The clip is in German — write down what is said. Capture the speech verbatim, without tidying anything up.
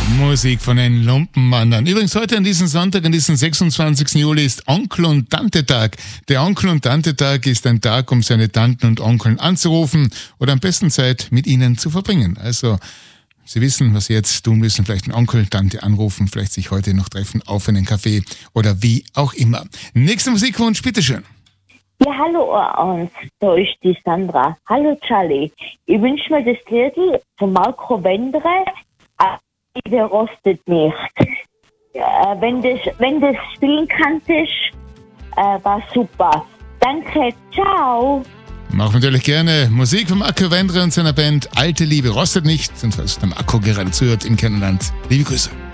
Musik von den Lumpenmannern. Übrigens heute an diesem Sonntag, an diesem sechsundzwanzigsten Juli ist Onkel- und Tante-Tag. Der Onkel- und Tante-Tag ist ein Tag, um seine Tanten und Onkeln anzurufen oder am besten Zeit mit ihnen zu verbringen. Also, Sie wissen, was Sie jetzt tun müssen. Vielleicht einen Onkel, Tante anrufen, vielleicht sich heute noch treffen auf einen Kaffee oder wie auch immer. Nächster Musikwunsch, bitteschön. Ja, hallo uns, da ist die Sandra. Hallo Charlie. Ich wünsche mir das Lied von Marco Wendre, der rostet nicht. Äh, wenn das, wenn das spielen kanntest, äh, war super. Danke, ciao. Mach natürlich gerne Musik von Marco Wendre und seiner Band Alte Liebe rostet nicht. Und falls der Marco gerade zuhört im Kennenland, liebe Grüße.